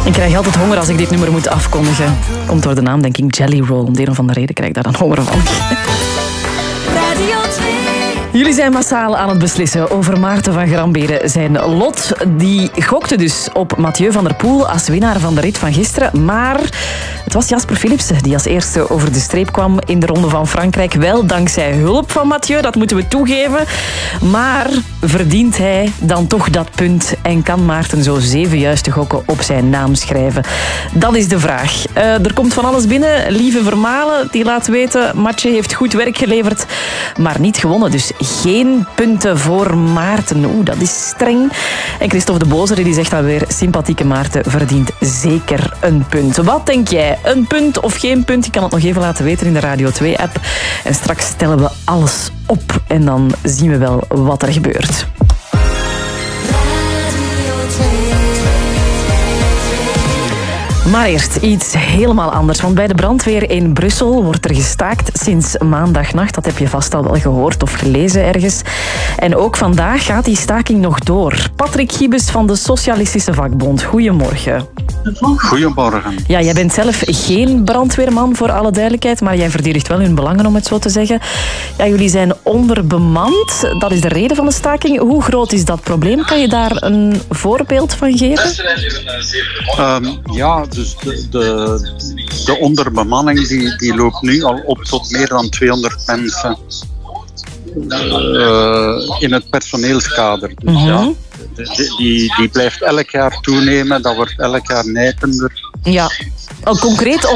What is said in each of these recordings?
Ik krijg altijd honger als ik dit nummer moet afkondigen. Komt door de naam, denk ik, Jelly Roll. Om de een of andere reden krijg ik daar dan honger van. Radio 2. Jullie zijn massaal aan het beslissen over Maarten van Gramberen. Zijn lot, die gokte dus op Mathieu van der Poel als winnaar van de rit van gisteren. Maar het was Jasper Philipsen die als eerste over de streep kwam in de Ronde van Frankrijk. Wel dankzij hulp van Mathieu, dat moeten we toegeven. Maar verdient hij dan toch dat punt en kan Maarten zo 7 juiste gokken op zijn naam schrijven? Dat is de vraag. Er komt van alles binnen. Lieve Vermalen, die laat weten, Mathieu heeft goed werk geleverd, maar niet gewonnen. Dus geen punten voor Maarten. Oeh, dat is streng. En Christophe de Bozere die zegt dan weer, sympathieke Maarten verdient zeker een punt. Wat denk jij? Een punt of geen punt? Je kan het nog even laten weten in de Radio 2-app. En straks stellen we alles op. En dan zien we wel wat er gebeurt. Maar eerst iets helemaal anders. Want bij de brandweer in Brussel wordt er gestaakt sinds maandagnacht. Dat heb je vast al wel gehoord of gelezen ergens. En ook vandaag gaat die staking nog door. Patrick Giebes van de Socialistische Vakbond. Goedemorgen. Goedemorgen. Ja, jij bent zelf geen brandweerman, voor alle duidelijkheid. Maar jij verdedigt wel hun belangen, om het zo te zeggen. Ja, jullie zijn onderbemand. Dat is de reden van de staking. Hoe groot is dat probleem? Kan je daar een voorbeeld van geven? Ja, dus de onderbemanning die loopt nu al op tot meer dan 200 mensen in het personeelskader. Dus ja, die blijft elk jaar toenemen, dat wordt elk jaar nijpender. Ja, concreet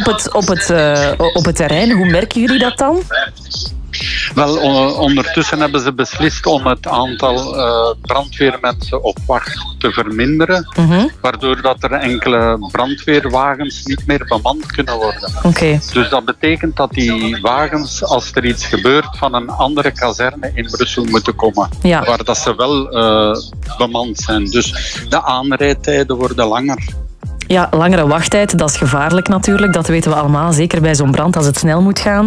op het terrein, hoe merken jullie dat dan? Wel, ondertussen hebben ze beslist om het aantal brandweermensen op wacht te verminderen, waardoor dat er enkele brandweerwagens niet meer bemand kunnen worden. Okay. Dus dat betekent dat die wagens, als er iets gebeurt, van een andere kazerne in Brussel moeten komen, waar dat ze wel bemand zijn. Dus de aanrijdtijden worden langer. Ja, langere wachttijd, dat is gevaarlijk natuurlijk. Dat weten we allemaal, zeker bij zo'n brand als het snel moet gaan.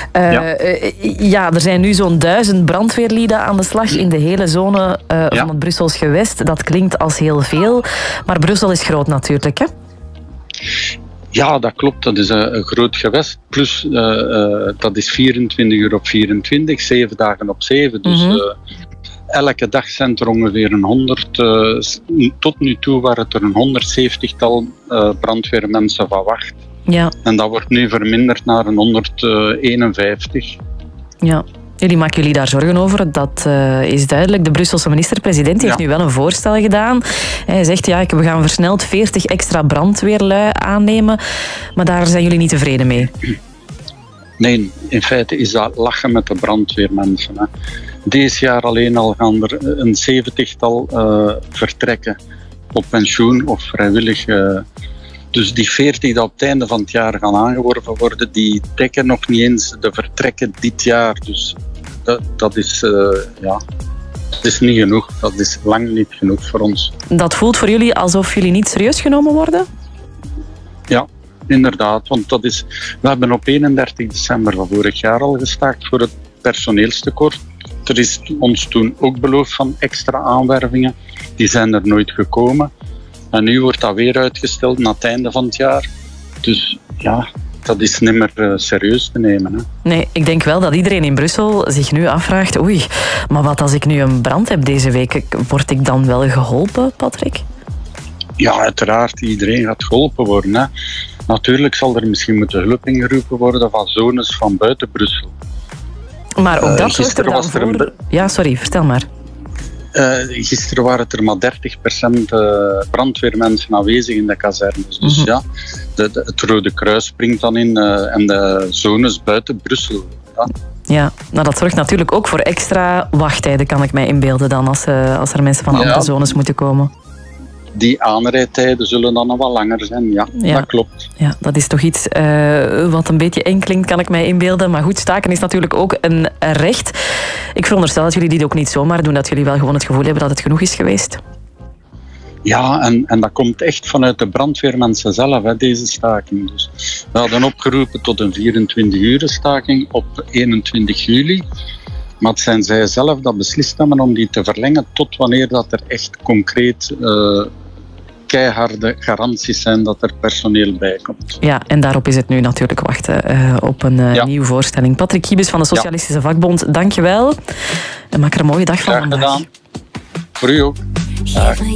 Ja, er zijn nu zo'n 1000 brandweerlieden aan de slag in de hele zone van het Brussels gewest. Dat klinkt als heel veel, maar Brussel is groot natuurlijk, hè? Ja, dat klopt. Dat is een groot gewest. Plus, dat is 24 uur op 24, 7 dagen op 7. Dus elke dag zijn er ongeveer een 100. Tot nu toe waren het er een 170-tal brandweermensen van wacht. Ja. En dat wordt nu verminderd naar een 151. Ja. Jullie maken jullie daar zorgen over, dat is duidelijk. De Brusselse minister-president heeft nu wel een voorstel gedaan. Hij zegt, we gaan versneld 40 extra brandweerlui aannemen. Maar daar zijn jullie niet tevreden mee? Nee, in feite is dat lachen met de brandweermensen. Hè. Deze jaar alleen al gaan er een 70-tal vertrekken op pensioen of vrijwillig. Dus die 40 die op het einde van het jaar gaan aangeworven worden, die dekken nog niet eens de vertrekken dit jaar. Dus dat is niet genoeg. Dat is lang niet genoeg voor ons. Dat voelt voor jullie alsof jullie niet serieus genomen worden? Ja, inderdaad. Want we hebben op 31 december van vorig jaar al gestaakt voor het personeelstekort. Er is ons toen ook beloofd van extra aanwervingen. Die zijn er nooit gekomen. En nu wordt dat weer uitgesteld na het einde van het jaar. Dus ja, dat is niet meer serieus te nemen. Hè. Nee, ik denk wel dat iedereen in Brussel zich nu afvraagt, oei, maar wat als ik nu een brand heb deze week? Word ik dan wel geholpen, Patrick? Ja, uiteraard. Iedereen gaat geholpen worden. Hè. Natuurlijk zal er misschien moeten hulp ingeroepen worden van zones van buiten Brussel. Maar ook dat zorgt er dan voor... Ja, sorry, vertel maar. Gisteren waren er maar 30% brandweermensen aanwezig in de kazernes. Dus ja, het Rode Kruis springt dan in en de zones buiten Brussel. Ja, nou dat zorgt natuurlijk ook voor extra wachttijden, kan ik mij inbeelden dan, als er mensen van andere zones moeten komen. Die aanrijdtijden zullen dan nog wel langer zijn, ja, dat klopt. Ja, dat is toch iets wat een beetje eng klinkt, kan ik mij inbeelden. Maar goed, staken is natuurlijk ook een recht. Ik veronderstel dat jullie dit ook niet zomaar doen, dat jullie wel gewoon het gevoel hebben dat het genoeg is geweest. Ja, en dat komt echt vanuit de brandweermensen zelf, hè, deze staking. Dus we hadden opgeroepen tot een 24-uur staking op 21 juli. Maar het zijn zij zelf dat beslist hebben om die te verlengen tot wanneer dat er echt concreet keiharde garanties zijn dat er personeel bij komt. Ja, en daarop is het nu natuurlijk wachten op een nieuwe voorstelling. Patrick Kiebes van de Socialistische Vakbond, dank je wel. En maak er een mooie dag van vandaag. Graag gedaan. Voor u ook. Dag.